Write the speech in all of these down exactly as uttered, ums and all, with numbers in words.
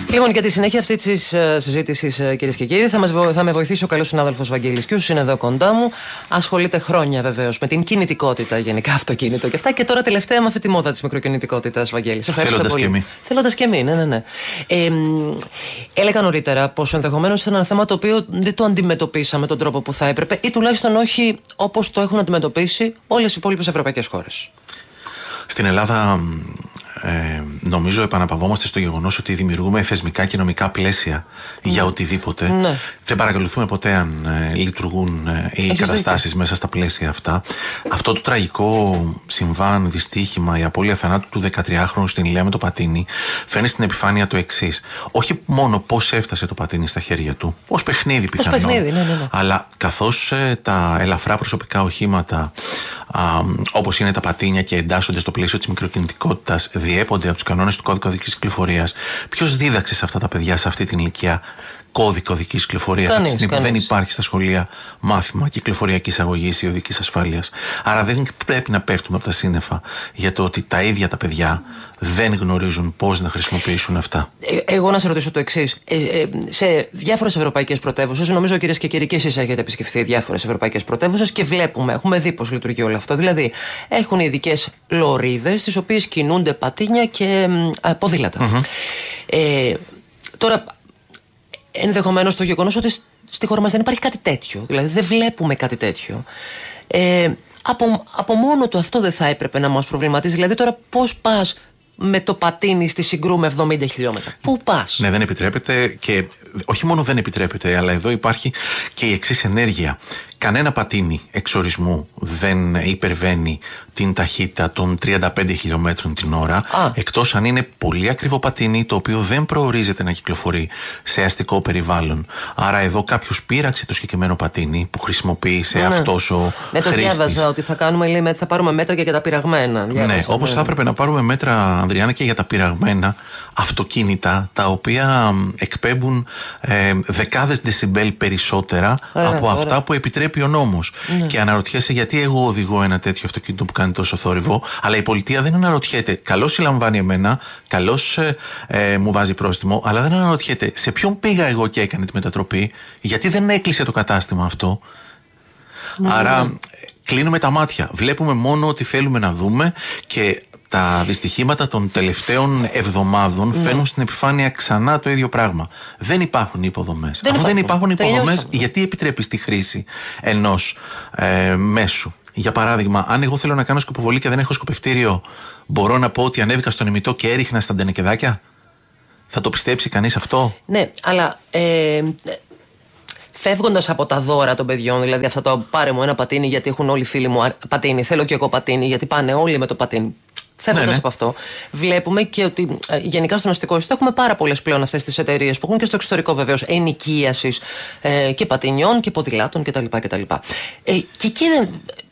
Λοιπόν, για τη συνέχεια αυτή τη uh, συζήτηση, uh, κυρίες και κύριοι, θα, μας, θα με βοηθήσει ο καλός συνάδελφος Βαγγέλης Κιούς, είναι εδώ κοντά μου. Ασχολείται χρόνια βεβαίως με την κινητικότητα, γενικά αυτοκίνητο και αυτά. Και τώρα τελευταία με αυτή τη μόδα της μικροκινητικότητας, Βαγγέλη. Σε ευχαριστώ Θέλοντας πολύ. Και εμεί. Θέλοντας και εμεί, ναι, ναι, ναι. Ε, έλεγα νωρίτερα πως ενδεχομένως είναι ένα θέμα το οποίο δεν το αντιμετωπίσαμε τον τρόπο που θα έπρεπε, ή τουλάχιστον όχι όπως το έχουν αντιμετωπίσει όλες οι υπόλοιπες ευρωπαϊκές χώρες. Στην Ελλάδα. Ε, νομίζω επαναπαυόμαστε στο γεγονός ότι δημιουργούμε θεσμικά και νομικά πλαίσια mm. για οτιδήποτε. Ναι. Δεν παρακολουθούμε ποτέ αν ε, λειτουργούν ε, οι καταστάσεις μέσα στα πλαίσια αυτά. Αυτό το τραγικό συμβάν, δυστύχημα, η απώλεια θανάτου του δεκατριάχρονου στην Ηλία με το πατίνι, φαίνει στην επιφάνεια το εξής. Όχι μόνο πώς έφτασε το πατίνι στα χέρια του, ως παιχνίδι πιθανόν, παιχνίδι, ναι, ναι, ναι. αλλά καθώς ε, τα ελαφρά προσωπικά οχήματα, α, όπως είναι τα πατίνια και εντάσσονται στο πλαίσιο της μικροκινητικότητας, διέπονται από τους κανόνες του κώδικα οδικής κυκλοφορίας. Ποιος δίδαξε σε αυτά τα παιδιά σε αυτή την ηλικία κώδικο οδικής κυκλοφορίας, από τη στιγμή που δεν υπάρχει στα σχολεία μάθημα κυκλοφοριακής αγωγής ή οδικής ασφάλειας? Άρα δεν πρέπει να πέφτουμε από τα σύννεφα για το ότι τα ίδια τα παιδιά δεν γνωρίζουν πώς να χρησιμοποιήσουν αυτά. Ε, εγώ να σε ρωτήσω το εξής. Ε, ε, σε διάφορες ευρωπαϊκές πρωτεύουσες, νομίζω κυρίες και κύριοι, και εσείς έχετε επισκεφθεί διάφορες ευρωπαϊκές πρωτεύουσες και βλέπουμε, έχουμε δει πώς λειτουργεί όλο αυτό. Δηλαδή, έχουν ειδικές λωρίδες, τις οποίες κινούνται πατίνια και ε, ποδήλατα. Mm-hmm. Ε, τώρα, ενδεχομένως το γεγονός ότι στη χώρα μας δεν υπάρχει κάτι τέτοιο, δηλαδή δεν βλέπουμε κάτι τέτοιο. Ε, από, από μόνο του αυτό δεν θα έπρεπε να μας προβληματίζει. Δηλαδή, τώρα πώς πας με το πατίνι στη Συγκρού με εβδομήντα χιλιόμετρα? Πού πας? Ναι, δεν επιτρέπεται, και όχι μόνο δεν επιτρέπεται, αλλά εδώ υπάρχει και η εξής ενέργεια. Κανένα πατίνι εξορισμού δεν υπερβαίνει την ταχύτητα των τριάντα πέντε χιλιόμετρων την ώρα, Α. εκτός αν είναι πολύ ακριβό πατίνι το οποίο δεν προορίζεται να κυκλοφορεί σε αστικό περιβάλλον. Άρα εδώ κάποιος πείραξε το συγκεκριμένο πατίνι που χρησιμοποίησε ναι. αυτός ο ναι, το χρήστης. διάβαζα ότι θα, κάνουμε, λέει, θα πάρουμε μέτρα και για τα πειραγμένα. Διάβαζα, ναι, όπως ναι. θα έπρεπε να πάρουμε μέτρα, Ανδριάννα, και για τα πειραγμένα αυτοκίνητα, τα οποία εκπέμπουν ε, δεκάδες δεσιμπέλ περισσότερα ωραία, από αυτά ωραία. που επιτρέπει ο νόμος. Ναι. Και αναρωτιέσαι γιατί εγώ οδηγώ ένα τέτοιο αυτοκίνητο που κάνει τόσο θόρυβο, αλλά η πολιτεία δεν αναρωτιέται. Καλώς συλλαμβάνει εμένα, καλώς ε, ε, μου βάζει πρόστιμο, αλλά δεν αναρωτιέται σε ποιον πήγα εγώ και έκανε τη μετατροπή, γιατί δεν έκλεισε το κατάστημα αυτό. Ναι. Άρα κλείνουμε τα μάτια. Βλέπουμε μόνο ότι θέλουμε να δούμε, και τα δυστυχήματα των τελευταίων εβδομάδων ναι. φαίνουν στην επιφάνεια ξανά το ίδιο πράγμα. Δεν υπάρχουν υποδομές. Αφού δεν υπάρχουν υποδομές, γιατί επιτρέπεις τη χρήση ενός ε, μέσου? Για παράδειγμα, αν εγώ θέλω να κάνω σκοποβολή και δεν έχω σκοπευτήριο, μπορώ να πω ότι ανέβηκα στον ημιτό και έριχνα στα ντενεκεδάκια? Θα το πιστέψει κανείς αυτό? Ναι, αλλά Ε... φεύγοντας από τα δώρα των παιδιών, δηλαδή αυτό το πάρε μου ένα πατίνι γιατί έχουν όλοι οι φίλοι μου πατίνι, θέλω και εγώ πατίνι γιατί πάνε όλοι με το πατίνι. Φεύγοντας ναι, ναι. από αυτό, βλέπουμε και ότι ε, γενικά στον αστικό ιστό έχουμε πάρα πολλές πλέον αυτές τις εταιρείες που έχουν και στο εξωτερικό βεβαίως ενοικίασης ε, και πατινιών και ποδηλάτων κτλ. κτλ. Ε, και εκεί, ε,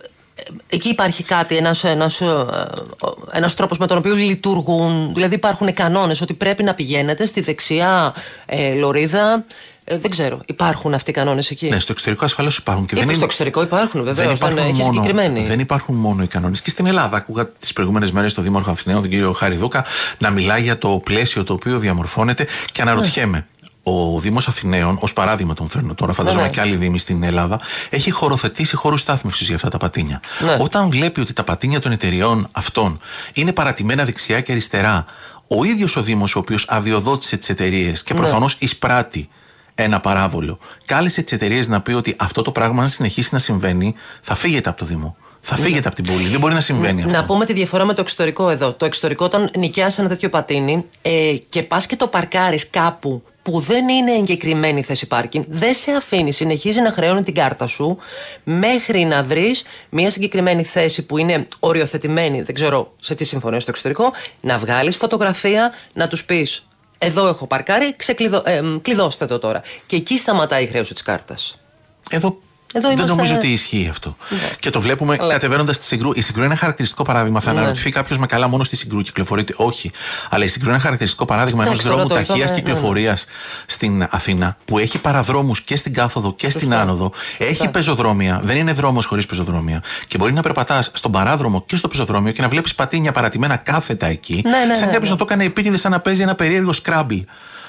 εκεί υπάρχει κάτι, ένας, ένας, ε, ένας τρόπος με τον οποίο λειτουργούν, δηλαδή υπάρχουν κανόνες ότι πρέπει να πηγαίνετε στη δεξιά ε, λωρίδα. Ε, δεν ξέρω, υπάρχουν αυτοί οι κανόνες εκεί? Ναι, στο εξωτερικό ασφαλώς υπάρχουν. Και δεν είναι... Στο εξωτερικό υπάρχουν, βεβαίως. Δεν, έχει συγκεκριμένοι. Δεν υπάρχουν μόνο οι κανόνες. Και στην Ελλάδα, ακούγα τις προηγούμενες μέρες τον Δήμαρχο Αθηναίων, τον κύριο Χάρη Δούκα, να μιλάει για το πλαίσιο το οποίο διαμορφώνεται, και αναρωτιέμαι. Ναι. Ο Δήμος Αθηναίων, ως παράδειγμα τον φέρνω τώρα, φαντάζομαι ναι, ναι. και άλλοι δήμοι στην Ελλάδα, έχει χωροθετήσει χώρους στάθμευσης για αυτά τα πατίνια. Ναι. Όταν βλέπει ότι τα πατίνια των εταιριών αυτών είναι παρατημένα δεξιά και αριστερά, ο ίδιος ο Δήμος, ο οποίος αδειοδότησε τις εταιρείες και προφανώς ναι. εισπράττει ένα παράβολο, κάλεσε τις εταιρείες να πει ότι αυτό το πράγμα, αν συνεχίσει να συμβαίνει, θα φύγετε από το Δήμο. Θα φύγετε ναι. από την πόλη. Δεν μπορεί να συμβαίνει αυτό. Να πούμε τη διαφορά με το εξωτερικό εδώ. Το εξωτερικό, όταν νοικιάσει ένα τέτοιο πατίνι ε, και πας και το παρκάρεις κάπου που δεν είναι εγκεκριμένη θέση πάρκινγκ, δεν σε αφήνει. Συνεχίζει να χρεώνει την κάρτα σου μέχρι να βρεις μια συγκεκριμένη θέση που είναι οριοθετημένη. Δεν ξέρω σε τι συμφωνεί στο εξωτερικό. Να βγάλεις φωτογραφία, να τους πεις: εδώ έχω παρκάρει, ξεκλειδω... ε, κλειδώστε το τώρα. Και εκεί σταματάει η χρέωση της κάρτας. Εδώ, Εδώ δεν είμαστε... νομίζω ότι ισχύει αυτό. Ναι. Και το βλέπουμε Αλλά... κατεβαίνοντας στη Συγκρού. Η Συγκρού είναι ένα χαρακτηριστικό παράδειγμα. Θα ναι. αναρωτηθεί κάποιος, με καλά, μόνο στη Συγκρού κυκλοφορείται? Όχι. Αλλά η Συγκρού είναι ένα χαρακτηριστικό παράδειγμα ενός δρόμου ταχείας κυκλοφορίας ναι. στην Αθήνα, που έχει παραδρόμους και στην κάθοδο και Σωστά. στην άνοδο. Σωστά. Έχει πεζοδρόμια. Δεν είναι δρόμος χωρίς πεζοδρόμια. Και μπορεί να περπατάς στον παράδρομο και στο πεζοδρόμιο και να βλέπεις πατίνια παρατημένα κάθετα εκεί. Ναι, ναι, σαν ναι, κάποιος ναι. να το έκανε επίτηδε, σαν να παίζει ένα περίεργο σκράμπλ.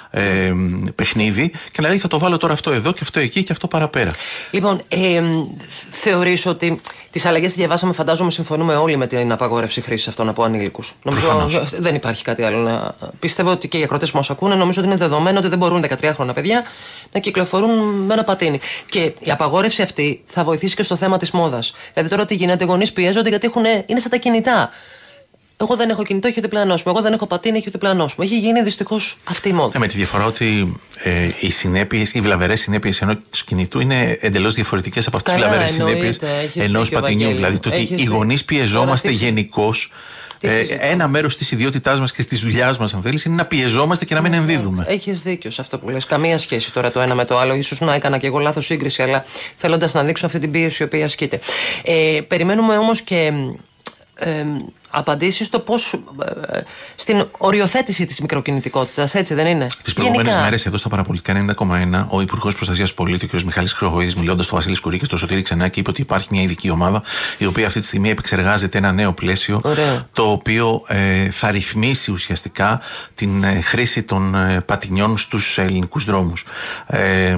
ε, παιχνίδι και να λέει θα το βάλω τώρα αυτό εδώ και αυτό εκεί και αυτό παραπέρα. Λοιπόν, ε, θεωρείς ότι τις αλλαγές τις διαβάσαμε, φαντάζομαι συμφωνούμε όλοι με την απαγόρευση χρήσης αυτών από ανήλικους. Νομίζω δεν υπάρχει κάτι άλλο να. Πιστεύω ότι και οι ακροατές που μας ακούνε νομίζω ότι είναι δεδομένο ότι δεν μπορούν δεκατριάχρονα παιδιά να κυκλοφορούν με ένα πατίνι. Και η απαγόρευση αυτή θα βοηθήσει και στο θέμα της μόδας. Δηλαδή τώρα τι γίνεται, οι γονείς πιέζονται γιατί έχουν, είναι σαν τα κινητά. Εγώ δεν έχω κινητό, έχει διπλανός μου. Εγώ δεν έχω πατίνι, έχει διπλανός μου. Έχει γίνει δυστυχώς αυτή η μόδα. Ε, με τη διαφορά ότι ε, οι συνέπειες, οι βλαβερές συνέπειες ενός κινητού είναι εντελώς διαφορετικές από αυτές τις βλαβερές συνέπειες ενός πατινιού. Δηλαδή το ότι οι γονείς πιεζόμαστε γενικώς. Ε, ένα μέρος της ιδιότητάς μας και της δουλειάς μας, αν θέλεις, είναι να πιεζόμαστε και να μην ενδίδουμε. Έχεις δίκιο σε αυτό που λες. Καμία σχέση τώρα το ένα με το άλλο. Ίσως να έκανα και εγώ λάθος σύγκριση, αλλά θέλοντας να δείξω αυτή την πίεση η οποία ασκείται. Ε, περιμένουμε όμως και. Ε, απαντήσεις στο πώς ε, στην οριοθέτηση της μικροκινητικότητας, έτσι δεν είναι? Τις προηγούμενες μέρες εδώ στα Παραπολιτικά ενενήντα κόμμα ένα ο Υπουργός Προστασίας του Πολίτη, ο κ. Μιχάλης Χρυσοχοΐδης, μιλώντας στο Βασίλη Σκουρί και στο Σωτήρη Ξενάκη, είπε ότι υπάρχει μια ειδική ομάδα η οποία αυτή τη στιγμή επεξεργάζεται ένα νέο πλαίσιο. Ωραία. Το οποίο ε, θα ρυθμίσει ουσιαστικά την ε, χρήση των ε, πατινιών στους ελληνικούς δρόμους. Ε,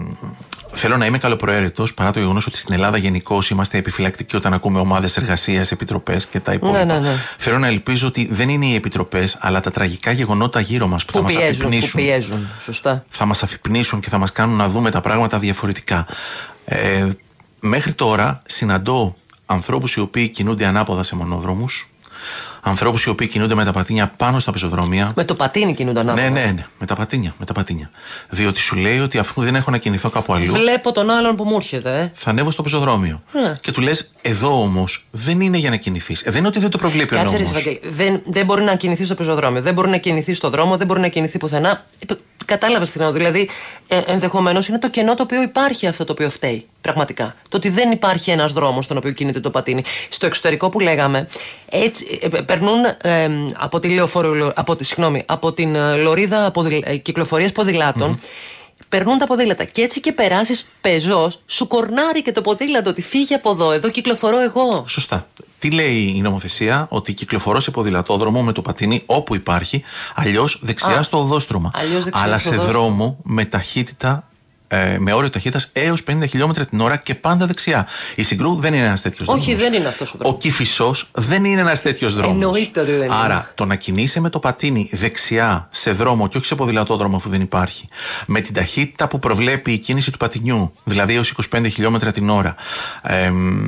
Θέλω να είμαι καλοπροαίρετος, παρά το γεγονός ότι στην Ελλάδα γενικώς είμαστε επιφυλακτικοί όταν ακούμε ομάδες εργασίας, επιτροπές και τα υπόλοιπα. Ναι, ναι, ναι. Θέλω να ελπίζω ότι δεν είναι οι επιτροπές, αλλά τα τραγικά γεγονότα γύρω μας που, που θα μας αφυπνίσουν. Που πιέζουν, σωστά. Θα μας αφυπνίσουν και θα μας κάνουν να δούμε τα πράγματα διαφορετικά. Ε, μέχρι τώρα συναντώ ανθρώπους οι οποίοι κινούνται ανάποδα σε μονόδρομους. Ανθρώπους οι οποίοι κινούνται με τα πατίνια πάνω στα πεζοδρόμια. Με το πατίνι κινούνται ανάποδα. Ναι, ναι, ναι, με τα πατίνια, με τα πατίνια. Διότι σου λέει ότι αφού δεν έχω να κινηθώ κάπου αλλού. Βλέπω τον άλλον που μου έρχεται, ε. Θα ανέβω στο πεζοδρόμιο. Ναι. Και του λες, εδώ όμως δεν είναι για να κινηθείς. Ε, δεν είναι ότι δεν το προβλέπει ο νόμος. Κάτσε, ρε Βαγγέλη. Δεν, δεν μπορεί να κινηθεί στο πεζοδρόμιο. Δεν μπορεί να κινηθεί στο δρόμο, δεν μπορεί να κινηθεί πουθενά. Κατάλαβες τι εννοώ. Δηλαδή, ε, ενδεχομένως είναι το κενό το οποίο υπάρχει αυτό το οποίο φταίει. Πραγματικά. Το ότι δεν υπάρχει ένας δρόμος στον οποίο κινείται το πατίνι. Στο εξωτερικό που λέγαμε, έτσι, ε, περνούν ε, από, τη λεωφορο, από, τη, συγγνώμη, από την ε, λωρίδα ποδηλα, κυκλοφορίας ποδηλάτων. Mm-hmm. Περνούν τα ποδήλατα. Και έτσι και περάσεις πεζός, σου κορνάρει και το ποδήλατο ότι φύγει από εδώ. Εδώ κυκλοφορώ εγώ. Σωστά. Τι λέει η νομοθεσία? Ότι κυκλοφορώ σε ποδηλατόδρομο με το πατίνι όπου υπάρχει, αλλιώς δεξιά Α, στο οδόστρωμα. Αλλιώς δεξιά αλλά στο σε οδόστρωμα. δρόμο με ταχύτητα. Ε, με όριο ταχύτητας έως πενήντα χιλιόμετρα την ώρα και πάντα δεξιά. Η Συγκρού δεν είναι ένας τέτοιος δρόμος. Όχι, δεν είναι αυτός ο δρόμος. Ο Κηφισός δεν είναι ένας τέτοιος δρόμος. Εννοείται ότι δεν είναι. Άρα, το να κινείσαι με το πατίνι δεξιά σε δρόμο και όχι σε ποδηλατόδρομο αφού δεν υπάρχει, με την ταχύτητα που προβλέπει η κίνηση του πατινιού, δηλαδή έως είκοσι πέντε χιλιόμετρα την ώρα, ε,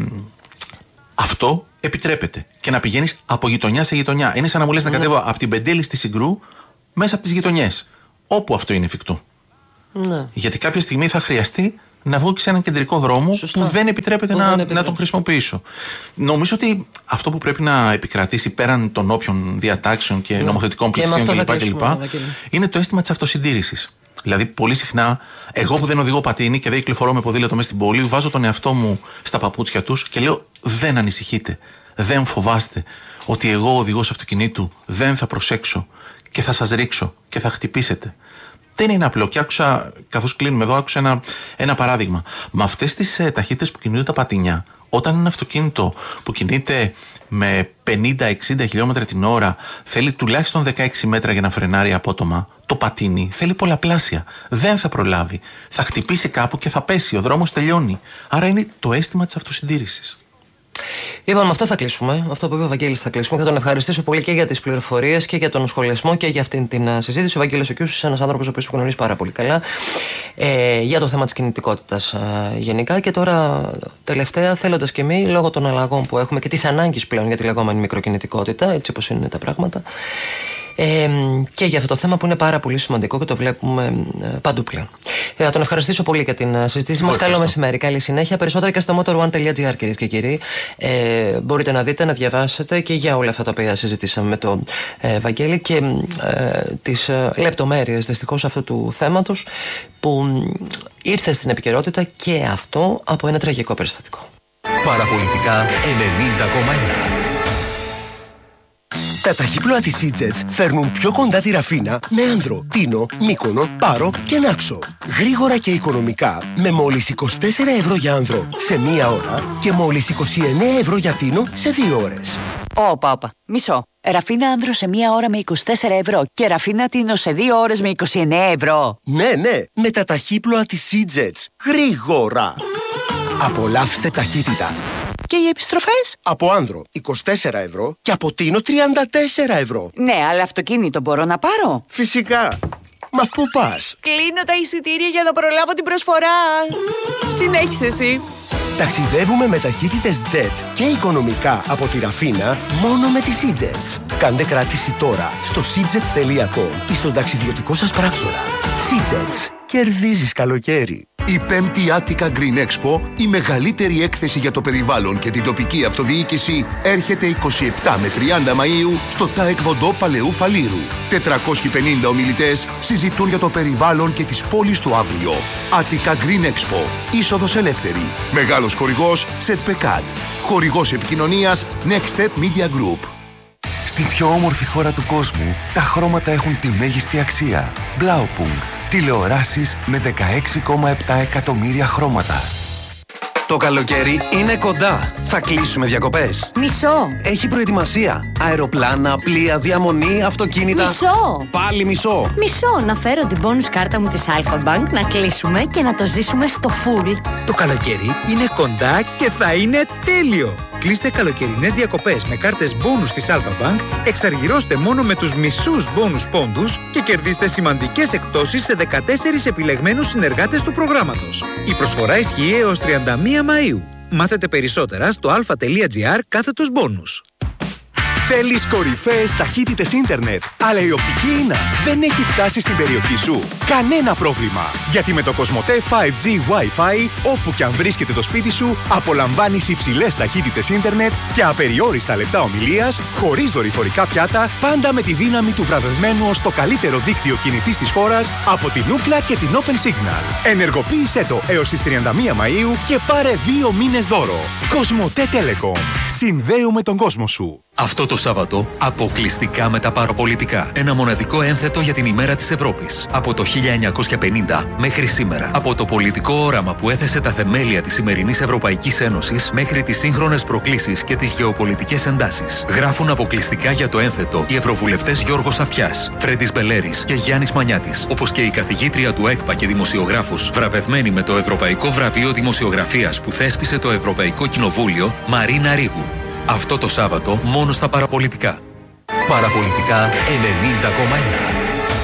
αυτό επιτρέπεται. Και να πηγαίνεις από γειτονιά σε γειτονιά. Είναι σαν να μου λες mm. να κατέβω από την Πεντέλη στη Συγκρού μέσα από τις γειτονιές. Όπου αυτό είναι εφικτό. Ναι. Γιατί κάποια στιγμή θα χρειαστεί να βγω και σε έναν κεντρικό δρόμο Σωστά. που δεν επιτρέπεται που να, δεν επιτρέπεται. να τον χρησιμοποιήσω. Νομίζω ότι αυτό που πρέπει να επικρατήσει πέραν των όποιων διατάξεων και ναι. νομοθετικών πλαισίων κλπ. είναι το αίσθημα της αυτοσυντήρησης. Δηλαδή, πολύ συχνά, εγώ που δεν οδηγώ πατίνι και δεν κυκλοφορώ με ποδήλατο μέσα στην πόλη, βάζω τον εαυτό μου στα παπούτσια τους και λέω: δεν ανησυχείτε, δεν φοβάστε ότι εγώ οδηγός αυτοκινήτου δεν θα προσέξω και θα σας ρίξω και θα χτυπήσετε. Δεν είναι απλό. Και άκουσα, καθώς κλείνουμε εδώ, άκουσα ένα, ένα παράδειγμα. Με αυτές τις ε, ταχύτητες που κινούνται τα πατίνια, όταν ένα αυτοκίνητο που κινείται με πενήντα με εξήντα χιλιόμετρα την ώρα θέλει τουλάχιστον δεκαέξι μέτρα για να φρενάρει απότομα, το πατίνι θέλει πολλαπλάσια. Δεν θα προλάβει. Θα χτυπήσει κάπου και θα πέσει. Ο δρόμος τελειώνει. Άρα είναι το αίσθημα της αυτοσυντήρησης. Λοιπόν, με αυτό θα κλείσουμε. Αυτό που είπε ο Βαγγέλης θα κλείσουμε. Και θα τον ευχαριστήσω πολύ και για τις πληροφορίες και για τον σχολιασμό και για αυτήν την uh, συζήτηση. Ο Βαγγέλης ο Κιούσης είναι ένας άνθρωπος ο οποίος γνωρίζει πάρα πολύ καλά ε, για το θέμα της κινητικότητας uh, γενικά. Και τώρα, τελευταία, θέλοντας και εμείς, λόγω των αλλαγών που έχουμε και της ανάγκης πλέον για τη λεγόμενη μικροκινητικότητα, έτσι όπως είναι τα πράγματα. Ε, και για αυτό το θέμα που είναι πάρα πολύ σημαντικό και το βλέπουμε ε, παντού πλέον. Ε, θα τον ευχαριστήσω πολύ για την uh, συζήτηση μας. Καλό μεσημέρι, καλή συνέχεια. Περισσότερα και στο motor one dot gr, κυρίες και κύριοι. Ε, μπορείτε να δείτε, να διαβάσετε και για όλα αυτά τα οποία συζητήσαμε με τον ε, Βαγγέλη και ε, τις ε, λεπτομέρειες δυστυχώς αυτού του θέματος που ε, ήρθε στην επικαιρότητα και αυτό από ένα τραγικό περιστατικό. Παραπολιτικά ενενήντα κόμμα ένα. Τα ταχύπλοα της E-Jets φέρνουν πιο κοντά τη Ραφίνα με Άνδρο, Τίνο, Μύκονο, Πάρο και Νάξο. Γρήγορα και οικονομικά με μόλις είκοσι τέσσερα ευρώ για Άνδρο σε μία ώρα και μόλις είκοσι εννέα ευρώ για Τίνο σε δύο ώρες. Όπα, όπα. Μισό. Ραφίνα άνδρο σε μία ώρα με είκοσι τέσσερα ευρώ και ραφίνα τίνο σε δύο ώρες με είκοσι εννέα ευρώ. Ναι, ναι, με τα ταχύπλοα της Seajets. Γρήγορα. Απολαύστε ταχύτητα. Και οι επιστροφές? Από άνδρο είκοσι τέσσερα ευρώ και από τίνο τριάντα τέσσερα ευρώ. Ναι, αλλά αυτοκίνητο μπορώ να πάρω? Φυσικά. Μα πού πας? Κλείνω τα εισιτήρια για να προλάβω την προσφορά. Συνέχισε εσύ. Ταξιδεύουμε με ταχύτητες Jet και οικονομικά από τη Ραφίνα μόνο με τη Seajets. Κάντε κράτηση τώρα στο seajets τελεία com ή στον ταξιδιωτικό σας πράκτορα. Seajets. Κερδίζεις καλοκαίρι. Η πέμπτη Attica Green Expo, η μεγαλύτερη έκθεση για το περιβάλλον και την τοπική αυτοδιοίκηση, έρχεται είκοσι επτά με τριάντα Μαΐου στο ΤΑΕΚ Βοντό Παλαιού Φαλήρου. τετρακόσιοι πενήντα ομιλητές συζητούν για το περιβάλλον και τις πόλεις του αύριο. Attica Green Expo. Είσοδος ελεύθερη. Μεγάλος χορηγός Σετπεκάτ. Χορηγός επικοινωνίας Next Step Media Group. Στην πιο όμορφη χώρα του κόσμου, τα χρώματα έχουν τη μέγιστη αξία. Blaupunkt. Τηλεοράσεις με δεκαέξι κόμμα επτά εκατομμύρια χρώματα. Το καλοκαίρι είναι κοντά. Θα κλείσουμε διακοπές. Μισό. Έχει προετοιμασία. Αεροπλάνα, πλοία, διαμονή, αυτοκίνητα. Μισό. Πάλι μισό. Μισό. Να φέρω την bonus κάρτα μου της Alpha Bank, να κλείσουμε και να το ζήσουμε στο full. Το καλοκαίρι είναι κοντά και θα είναι τέλειο. Κλείστε καλοκαιρινές διακοπές με κάρτες bonus της Alpha Bank, εξαργυρώστε μόνο με τους μισούς bonus πόντους και κερδίστε σημαντικές εκπτώσεις σε δεκατέσσερις επιλεγμένους συνεργάτες του προγράμματος. Η προσφορά ισχύει έως τριάντα μία Μαΐου. Μάθετε περισσότερα στο alpha.gr κάθετος bonus. Θέλεις κορυφαίες ταχύτητες ίντερνετ, αλλά η οπτική ίνα δεν έχει φτάσει στην περιοχή σου? Κανένα πρόβλημα! Γιατί με το Κοσμοτέ φάιβ τζι Wi-Fi, όπου και αν βρίσκεται το σπίτι σου, απολαμβάνεις υψηλές ταχύτητες ίντερνετ και απεριόριστα λεπτά ομιλίας, χωρίς δορυφορικά πιάτα, πάντα με τη δύναμη του βραβευμένου ως το καλύτερο δίκτυο κινητής της χώρας από την Ookla και την Open Signal. Ενεργοποίησέ το έως τις τριάντα μία Μαΐου και πάρε δύο μήνες δώρο. Κοσμοτέ Telecom. Συνδέουμε τον κόσμο σου. Αυτό το Σάββατο, αποκλειστικά με τα παραπολιτικά. Ένα μοναδικό ένθετο για την ημέρα της Ευρώπης. Από το χίλια εννιακόσια πενήντα μέχρι σήμερα. Από το πολιτικό όραμα που έθεσε τα θεμέλια της σημερινής Ευρωπαϊκής Ένωσης μέχρι τις σύγχρονες προκλήσεις και τις γεωπολιτικές εντάσεις. Γράφουν αποκλειστικά για το ένθετο οι ευρωβουλευτές Γιώργος Αυτιάς, Φρέντης Μπελέρης και Γιάννης Μανιάτης. Όπως και η καθηγήτρια του ΕΚΠΑ και δημοσιογράφος, βραβευμένη με το Ευρωπαϊκό Βραβείο Δημοσιογραφίας που θέσπισε το Ευρωπαϊκό Κοινοβούλιο, Μαρίνα Ρίγου. Αυτό το Σάββατο μόνο στα παραπολιτικά. Παραπολιτικά ενενήντα κόμμα ένα.